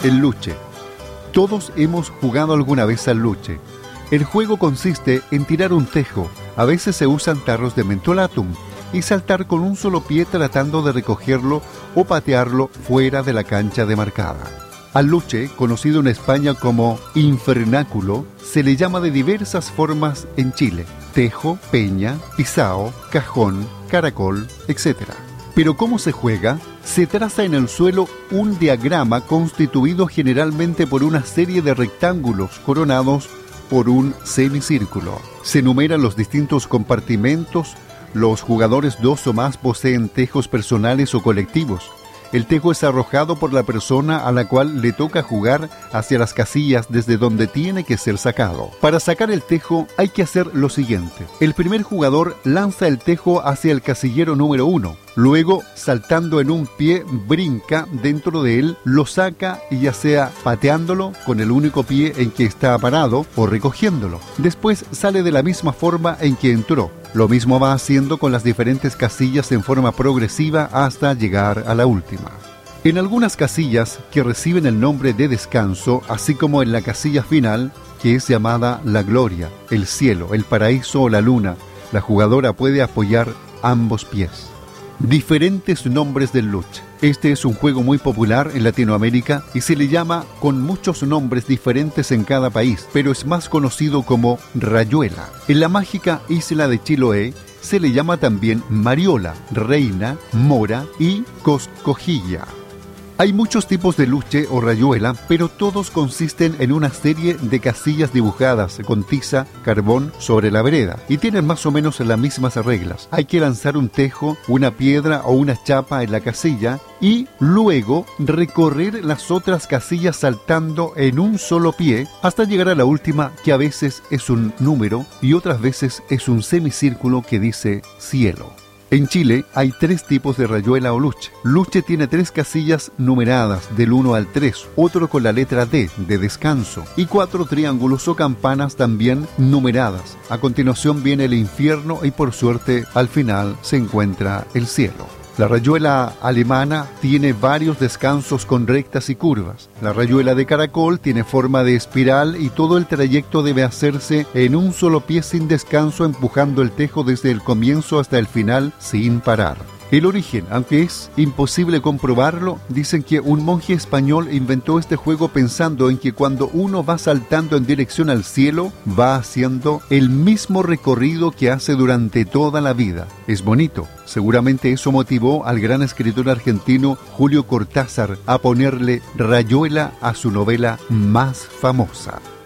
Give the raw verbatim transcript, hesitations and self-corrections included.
El luche. Todos hemos jugado alguna vez al luche. El juego consiste en tirar un tejo, a veces se usan tarros de mentolatum, y saltar con un solo pie tratando de recogerlo o patearlo fuera de la cancha demarcada. Al luche, conocido en España como infernáculo, se le llama de diversas formas en Chile: tejo, peña, pisao, cajón, caracol, etcétera. ¿Pero cómo se juega? Se traza en el suelo un diagrama constituido generalmente por una serie de rectángulos coronados por un semicírculo. Se enumeran los distintos compartimentos. Los jugadores dos o más poseen tejos personales o colectivos. El tejo es arrojado por la persona a la cual le toca jugar hacia las casillas desde donde tiene que ser sacado. Para sacar el tejo hay que hacer lo siguiente. El primer jugador lanza el tejo hacia el casillero número uno. Luego, saltando en un pie, brinca dentro de él, lo saca y ya sea pateándolo con el único pie en que está parado o recogiéndolo. Después sale de la misma forma en que entró. Lo mismo va haciendo con las diferentes casillas en forma progresiva hasta llegar a la última. En algunas casillas que reciben el nombre de descanso, así como en la casilla final, que es llamada la gloria, el cielo, el paraíso o la luna, la jugadora puede apoyar ambos pies. Diferentes nombres del luche. Este es un juego muy popular en Latinoamérica y se le llama con muchos nombres diferentes en cada país, pero es más conocido como rayuela. En la mágica isla de Chiloé se le llama también mariola, reina, mora y coscojilla. Hay muchos tipos de luche o rayuela, pero todos consisten en una serie de casillas dibujadas con tiza, carbón sobre la vereda y tienen más o menos las mismas reglas. Hay que lanzar un tejo, una piedra o una chapa en la casilla y luego recorrer las otras casillas saltando en un solo pie hasta llegar a la última, que a veces es un número y otras veces es un semicírculo que dice cielo. En Chile hay tres tipos de rayuela o luche. Luche tiene tres casillas numeradas del uno al tres, otro con la letra D de descanso y cuatro triángulos o campanas también numeradas. A continuación viene el infierno y por suerte al final se encuentra el cielo. La rayuela alemana tiene varios descansos con rectas y curvas. La rayuela de caracol tiene forma de espiral y todo el trayecto debe hacerse en un solo pie sin descanso, empujando el tejo desde el comienzo hasta el final sin parar. El origen, aunque es imposible comprobarlo, dicen que un monje español inventó este juego pensando en que cuando uno va saltando en dirección al cielo, va haciendo el mismo recorrido que hace durante toda la vida. Es bonito. Seguramente eso motivó al gran escritor argentino Julio Cortázar a ponerle rayuela a su novela más famosa.